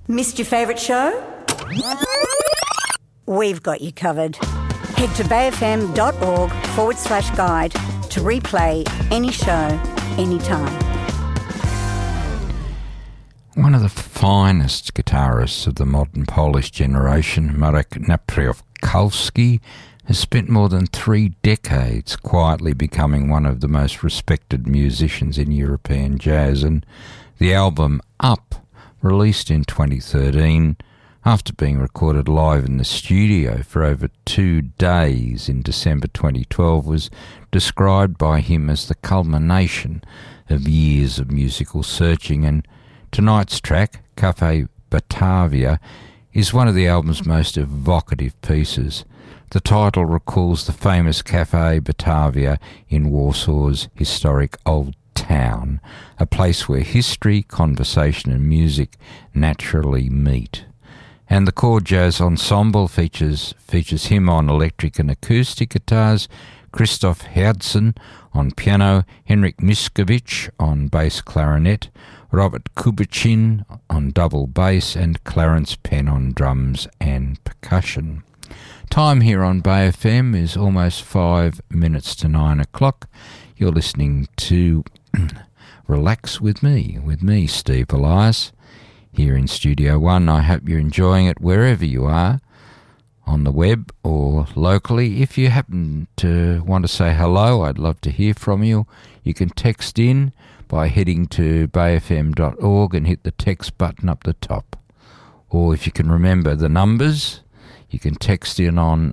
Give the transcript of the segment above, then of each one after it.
Missed your favourite show? We've got you covered. Head to bayfm.org/guide to replay any show, anytime. One of the finest guitarists of the modern Polish generation, Marek Napierkowski, has spent more than 3 decades quietly becoming one of the most respected musicians in European jazz, and the album Up, released in 2013, after being recorded live in the studio for over 2 days in December 2012, was described by him as the culmination of years of musical searching, and tonight's track, Cafe Batavia, is one of the album's most evocative pieces. The title recalls the famous Cafe Batavia in Warsaw's historic Old Town, a place where history, conversation and music naturally meet. And the Chord Jazz Ensemble features him on electric and acoustic guitars, Christoph Herzen on piano, Henrik Miskovich on bass clarinet, Robert Kubicin on double bass, and Clarence Penn on drums and percussion. Time here on Bay FM is almost 5 minutes to 9 o'clock. You're listening to Relax with me, Steve Elias, here in Studio One. I hope you're enjoying it wherever you are, on the web or locally. If you happen to want to say hello, I'd love to hear from you. You can text in by heading to bayfm.org and hit the text button up the top. Or if you can remember the numbers, you can text in on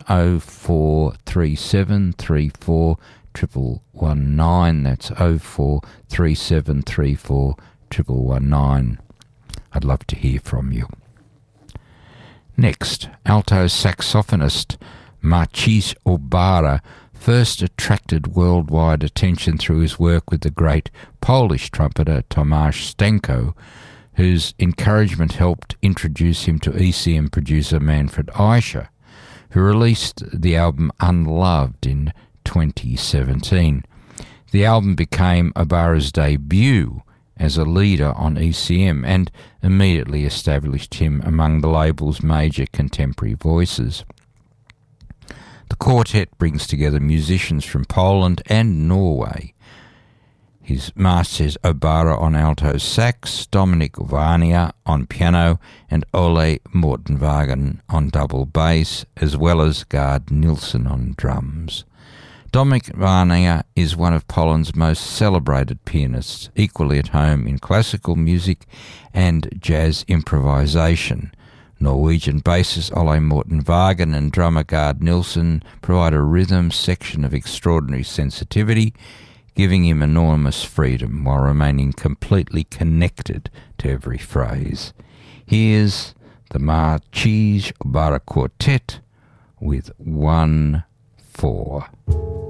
0437 34 119. That's 0437 34 119. I'd love to hear from you. Next, alto saxophonist Maciej Obara first attracted worldwide attention through his work with the great Polish trumpeter Tomasz Stanko, whose encouragement helped introduce him to ECM producer Manfred Eicher, who released the album Unloved in 2017. The album became Obara's debut as a leader on ECM and immediately established him among the label's major contemporary voices. The quartet brings together musicians from Poland and Norway. His masters Obara on alto sax, Dominik Vania on piano, and Ole Mortenwagen on double bass, as well as Gard Nilsson on drums. Dominik Vania is one of Poland's most celebrated pianists, equally at home in classical music and jazz improvisation. Norwegian bassist Ole Mortenwagen and drummer Gard Nilsson provide a rhythm section of extraordinary sensitivity, giving him enormous freedom while remaining completely connected to every phrase. Here's the Maciej Obara Quartet with 1-4.